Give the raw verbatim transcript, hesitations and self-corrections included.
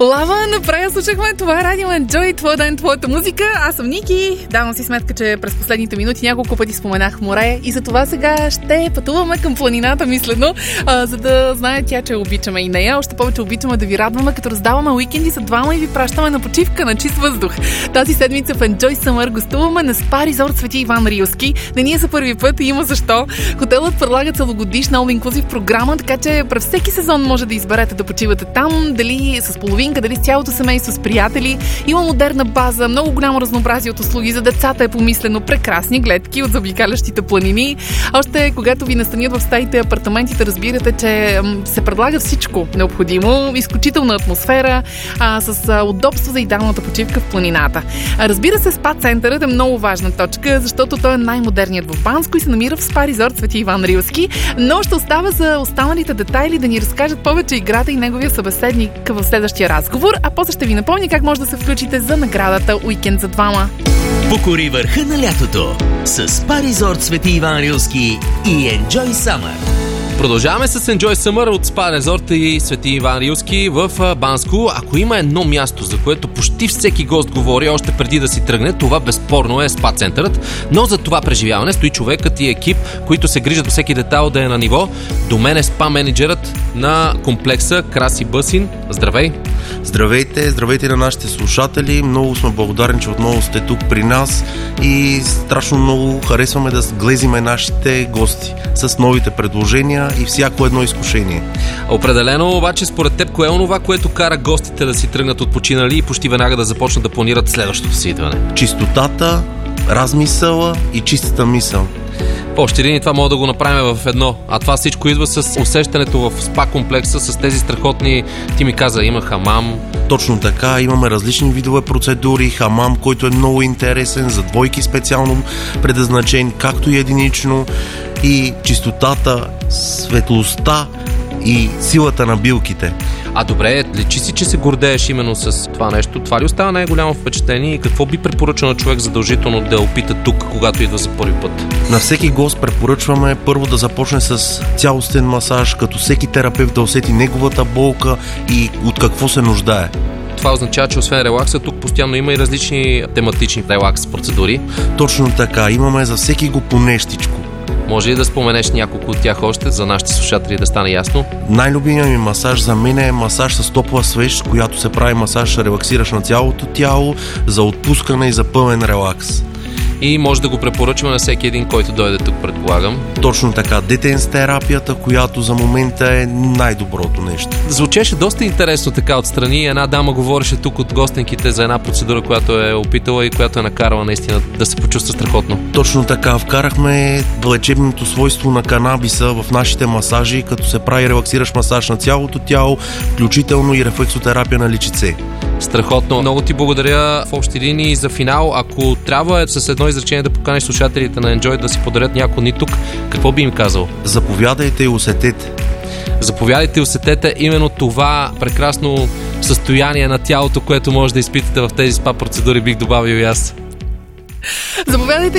Лава, накрая слушахме това радио Enjoy, твой ден, твоята музика. Аз съм Ники. Давам си сметка, че през последните минути няколко пъти споменах море и за това сега ще пътуваме към планината мислено, а, за да знае тя, че обичаме и нея. Още повече обичаме да ви радваме, като раздаваме уикенди за двама и ви пращаме на почивка на чист въздух. Тази седмица в Enjoy Summer гостуваме на спа резорт Свети Иван Рилски. Не ние за първи път и има защо. Хотелът предлага целогодишна all-inclusive програма, така че през всеки сезон може да изберете да почивате там, дали с половинка, дали с цялото семейство, с приятели. Има модерна база, много голямо разнообразие от услуги. За децата е помислено, прекрасни гледки от заобикалящите планини. Още когато ви настанят в стаите апартаментите, разбирате, че се предлага всичко необходимо. Изключителна атмосфера, а, с а, удобство за идеалната почивка в планината. А, разбира се, спа центърът е много важна точка, защото той е най-модерният в Банско и се намира в спа резорт Свети Иван Рилски. Но ще остава за останалите детайли да ни разкажат повече играта и неговия събеседник в следващия разговор, а после ще ви напомня как може да се включите за наградата Уикенд за двама. Покори върха на лятото с спа резорт Свети Иван Рилски и Enjoy Summer. Продължаваме с Enjoy Summer от спа резорта и Свети Иван Рилски в Банско. Ако има едно място, за което почти всеки гост говори още преди да си тръгне, това безспорно е спа центърът. Но за това преживяване стои човекът и екип, които се грижат всеки детайл да е на ниво. До мен е спа менеджерът на комплекса Краси Бъсин. Здравей! Здравейте, здравейте на нашите слушатели. Много сме благодарни, че отново сте тук при нас и страшно много харесваме да глезиме нашите гости с новите предложения и всяко едно изкушение. Определено, обаче, според теб, кое е онова, което кара гостите да си тръгнат от починали и почти веднага да започнат да планират следващото си идване? Чистотата, размисъла и чистата мисъл. По общи линии това може да го направим в едно, а това всичко идва с усещането в спа комплекса, с тези страхотни, ти ми каза, има хамам. Точно така, имаме различни видове процедури, хамам, който е много интересен, за двойки специално предназначен, както и единично, и чистотата, светлостта и силата на билките. А добре, личи си, че се гордееш именно с това нещо. Това ли остава най-голямо впечатление и какво би препоръчал на човек задължително да опита тук, когато идва за първи път? На всеки гост препоръчваме първо да започне с цялостен масаж, като всеки терапевт да усети неговата болка и от какво се нуждае. Това означава, че освен релакса, тук постоянно има и различни тематични релакс процедури. Точно така, имаме за всеки го по нещичко. Може ли да споменеш няколко от тях още, за нашите слушатели да стане ясно? Най-любимият ми масаж за мен е масаж с топла свеж, която се прави масаж, релаксираш на цялото тяло, за отпускане и за пълен релакс. И може да го препоръчваме на всеки един, който дойде тук, предполагам. Точно така, детенс терапията, която за момента е най-доброто нещо. Звучеше доста интересно така отстрани. Една дама говореше тук от гостенките за една процедура, която е опитала и която е накарала наистина да се почувства страхотно. Точно така, вкарахме лечебното свойство на канабиса в нашите масажи, като се прави релаксиращ масаж на цялото тяло, включително и рефлексотерапия на личице. Страхотно. Много ти благодаря в общи линии за финал. Ако трябва с едно изречение да поканиш слушателите на Enjoy да си подарят някои дни тук, какво би им казал? Заповядайте и усетете. Заповядайте и усетете именно това прекрасно състояние на тялото, което може да изпитате в тези спа процедури, бих добавил и аз. Заповядайте